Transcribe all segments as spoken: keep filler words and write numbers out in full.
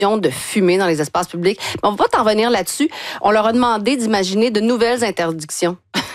de fumée dans les espaces publics. Mais on va pas t'en revenir là-dessus. On leur a demandé d'imaginer de nouvelles interdictions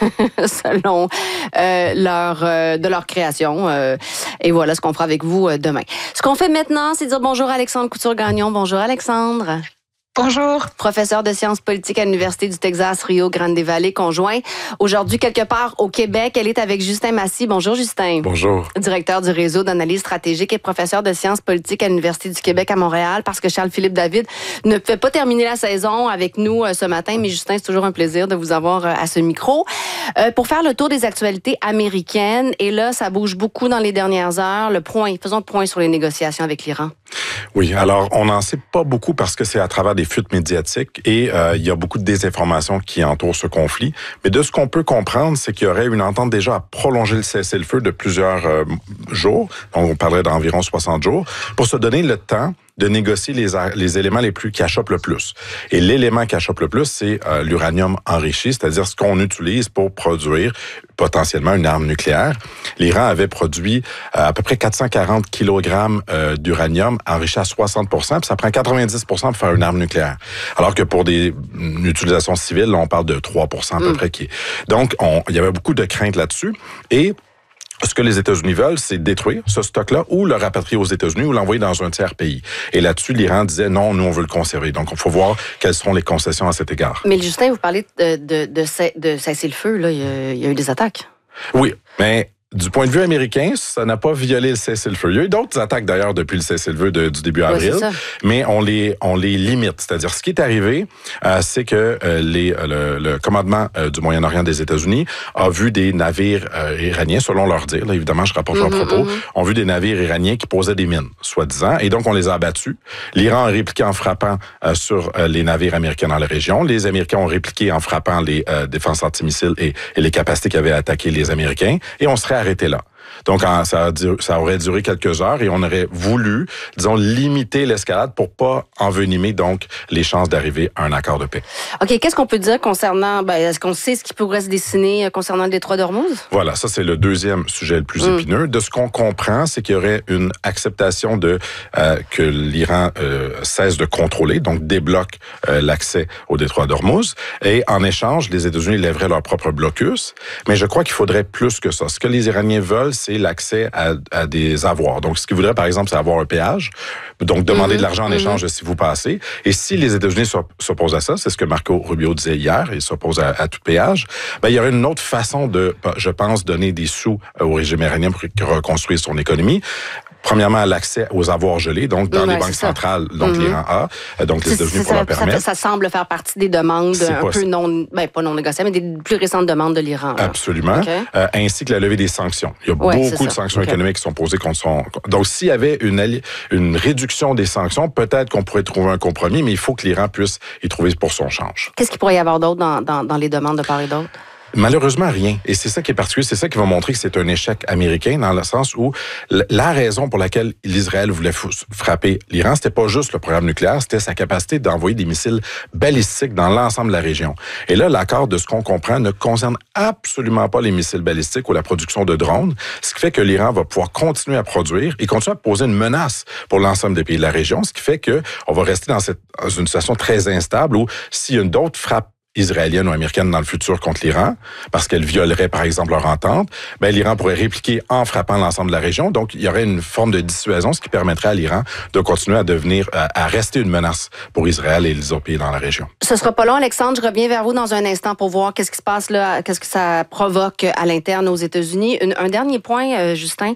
selon euh, leur, euh, de leur création. Euh, et voilà ce qu'on fera avec vous euh, demain. Ce qu'on fait maintenant, c'est dire bonjour à Alexandre Couture-Gagnon. Bonjour Alexandre. Bonjour. Professeur de sciences politiques à l'Université du Texas, Rio Grande Valley, conjoint. Aujourd'hui, quelque part au Québec, elle est avec Justin Massy. Bonjour, Justin. Bonjour. Directeur du réseau d'analyse stratégique et professeur de sciences politiques à l'Université du Québec à Montréal, parce que Charles-Philippe David ne peut pas terminer la saison avec nous ce matin, mais Justin, c'est toujours un plaisir de vous avoir à ce micro. Euh, pour faire le tour des actualités américaines, et là, ça bouge beaucoup dans les dernières heures. Le point, faisons le point sur les négociations avec l'Iran. Oui, alors on n'en sait pas beaucoup parce que c'est à travers des fuites médiatiques et euh, il y a beaucoup de désinformation qui entoure ce conflit. Mais de ce qu'on peut comprendre, c'est qu'il y aurait une entente déjà à prolonger le cessez-le-feu de plusieurs euh, jours. Donc on parlerait d'environ soixante jours pour se donner le temps de négocier les, les éléments les plus qui achoppent le plus. Et l'élément qui achoppe le plus, c'est euh, l'uranium enrichi, c'est-à-dire ce qu'on utilise pour produire potentiellement une arme nucléaire. L'Iran avait produit euh, à peu près quatre cent quarante kilogrammes euh, d'uranium enrichi à soixante pour cent, puis ça prend quatre-vingt-dix pour cent pour faire une arme nucléaire. Alors que pour des une utilisation civile, là, on parle de trois pour cent à peu mm. près. Qui est. Donc, on, il y avait beaucoup de craintes là-dessus. Et ce que les États-Unis veulent, c'est détruire ce stock-là ou le rapatrier aux États-Unis ou l'envoyer dans un tiers pays. Et là-dessus, l'Iran disait non, nous, on veut le conserver. Donc, il faut voir quelles seront les concessions à cet égard. Mais Justin, vous parlez de, de, de, de cesser le feu, là. Il y a, il y a eu des attaques. Oui, mais du point de vue américain, ça n'a pas violé le cessez-le-feu. Il y a eu d'autres attaques d'ailleurs depuis le cessez-le-feu de, du début avril, ouais, mais on les on les limite. C'est-à-dire, ce qui est arrivé, euh, c'est que euh, les le, le commandement euh, du Moyen-Orient des États-Unis a vu des navires euh, iraniens, selon leur dire, là, évidemment, je rapporte mm-hmm, leurs propos, mm-hmm. ont vu des navires iraniens qui posaient des mines, soi-disant, et donc on les a abattus. L'Iran a répliqué en frappant euh, sur euh, les navires américains dans la région. Les Américains ont répliqué en frappant les euh, défenses antimissiles et, et les capacités qu'avaient attaqué les Américains, et on serait arrêté là. Donc, ça, a duré, ça aurait duré quelques heures et on aurait voulu, disons, limiter l'escalade pour pas envenimer, donc, les chances d'arriver à un accord de paix. OK. Qu'est-ce qu'on peut dire concernant, ben, est-ce qu'on sait ce qui pourrait se dessiner concernant le détroit d'Ormuz? Voilà. Ça, c'est le deuxième sujet le plus mm. épineux. De ce qu'on comprend, c'est qu'il y aurait une acceptation de, euh, que l'Iran euh, cesse de contrôler, donc débloque euh, l'accès au détroit d'Ormuz. Et en échange, les États-Unis lèveraient leur propre blocus. Mais je crois qu'il faudrait plus que ça. Ce que les Iraniens veulent, c'est l'accès à, à des avoirs. Donc, ce qu'ils voudraient, par exemple, c'est avoir un péage. Donc, demander mmh, de l'argent en mmh. échange de si vous passez. Et si les États-Unis s'opposent à ça, c'est ce que Marco Rubio disait hier, ils s'opposent à, à tout péage, ben, il y aurait une autre façon de, je pense, donner des sous au régime iranien pour reconstruire son économie. Premièrement, l'accès aux avoirs gelés, donc dans ouais, les banques centrales, donc mm-hmm. l'Iran a, donc les États-Unis pour leur permettre. Ça, ça semble faire partie des demandes un peu non, ben pas non négociables, mais des plus récentes demandes de l'Iran. Absolument, okay. euh, ainsi que la levée des sanctions. Il y a ouais, beaucoup de sanctions okay. économiques qui sont posées contre son. Donc, s'il y avait une une réduction des sanctions, peut-être qu'on pourrait trouver un compromis, mais il faut que l'Iran puisse y trouver pour son change. Qu'est-ce qu'il pourrait y avoir d'autre dans, dans, dans les demandes de part et d'autre? Malheureusement, rien. Et c'est ça qui est particulier. C'est ça qui va montrer que c'est un échec américain dans le sens où la raison pour laquelle l'Israël voulait frapper l'Iran, c'était pas juste le programme nucléaire, c'était sa capacité d'envoyer des missiles balistiques dans l'ensemble de la région. Et là, l'accord, de ce qu'on comprend, ne concerne absolument pas les missiles balistiques ou la production de drones, ce qui fait que l'Iran va pouvoir continuer à produire et continuer à poser une menace pour l'ensemble des pays de la région, ce qui fait que on va rester dans, cette, dans une situation très instable où s'il y a d'autres frappes israélienne ou américaine dans le futur contre l'Iran, parce qu'elle violerait, par exemple, leur entente, ben, l'Iran pourrait répliquer en frappant l'ensemble de la région. Donc, il y aurait une forme de dissuasion, ce qui permettrait à l'Iran de continuer à devenir, à, à rester une menace pour Israël et les autres pays dans la région. Ce sera pas long, Alexandre. Je reviens vers vous dans un instant pour voir qu'est-ce qui se passe là, qu'est-ce que ça provoque à l'interne aux États-Unis. Une, un dernier point, euh, Justin.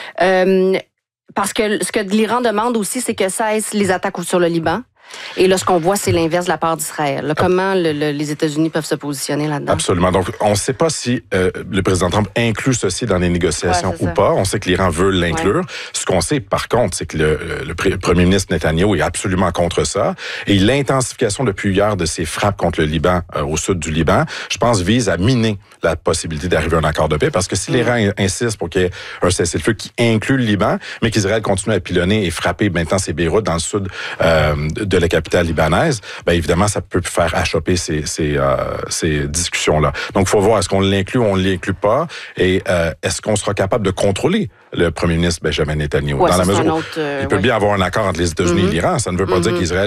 Euh, parce que ce que l'Iran demande aussi, c'est que cessent les attaques sur le Liban. Et là, ce qu'on voit, c'est l'inverse de la part d'Israël. Là, comment le, le, les États-Unis peuvent se positionner là-dedans? Absolument. Donc, on ne sait pas si euh, le président Trump inclut ceci dans les négociations ouais, ou pas. On sait que l'Iran veut l'inclure. Ouais. Ce qu'on sait, par contre, c'est que le, le, le premier ministre Netanyahou est absolument contre ça. Et l'intensification depuis hier de ces frappes contre le Liban, euh, au sud du Liban, je pense, vise à miner la possibilité d'arriver à un accord de paix. Parce que si ouais. l'Iran insiste pour qu'il y ait un cessez-le-feu qui inclut le Liban, mais qu'Israël continue à pilonner et frapper maintenant ses Beyrouth dans le sud euh, de la capitale libanaise, bien évidemment, ça peut faire achoper ces, ces, euh, ces discussions-là. Donc, il faut voir, est-ce qu'on l'inclut ou on ne l'inclut pas? Et euh, est-ce qu'on sera capable de contrôler le premier ministre Benjamin Netanyahu? Ouais, dans la mesure où autre, euh, il peut ouais. bien avoir un accord entre les États-Unis mm-hmm. et l'Iran. Ça ne veut pas mm-hmm. dire qu'Israël